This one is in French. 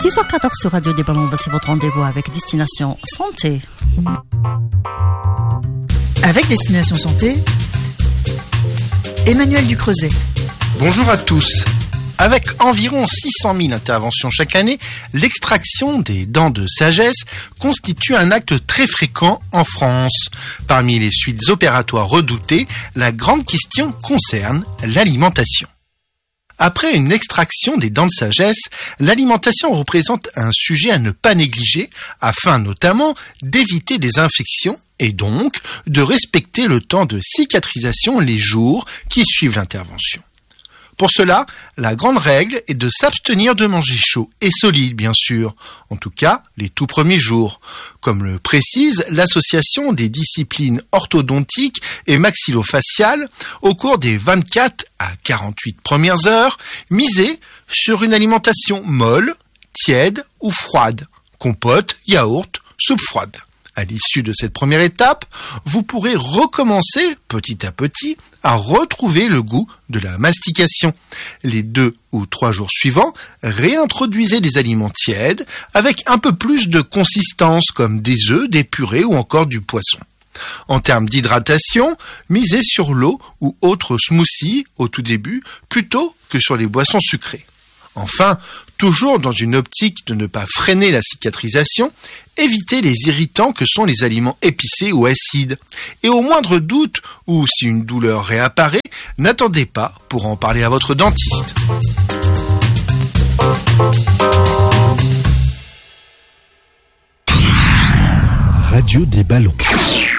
6h14 sur Radio des Ballons, c'est votre rendez-vous avec Destination Santé. Avec Destination Santé, Emmanuel Ducreuset. Bonjour à tous. Avec environ 600 000 interventions chaque année, l'extraction des dents de sagesse constitue un acte très fréquent en France. Parmi les suites opératoires redoutées, la grande question concerne l'alimentation. Après une extraction des dents de sagesse, l'alimentation représente un sujet à ne pas négliger, afin notamment d'éviter des infections et donc de respecter le temps de cicatrisation les jours qui suivent l'intervention. Pour cela, la grande règle est de s'abstenir de manger chaud et solide, bien sûr, en tout cas les tout premiers jours. Comme le précise l'Association des disciplines orthodontiques et maxillofaciales, au cours des 24 à 48 premières heures, misez sur une alimentation molle, tiède ou froide, compote, yaourt, soupe froide. À l'issue de cette première étape, vous pourrez recommencer petit à petit à retrouver le goût de la mastication. Les 2 ou 3 jours suivants, réintroduisez des aliments tièdes avec un peu plus de consistance comme des œufs, des purées ou encore du poisson. En termes d'hydratation, misez sur l'eau ou autre smoothie au tout début plutôt que sur les boissons sucrées. Enfin, toujours dans une optique de ne pas freiner la cicatrisation, évitez les irritants que sont les aliments épicés ou acides. Et au moindre doute ou si une douleur réapparaît, n'attendez pas pour en parler à votre dentiste. Radio des Ballons.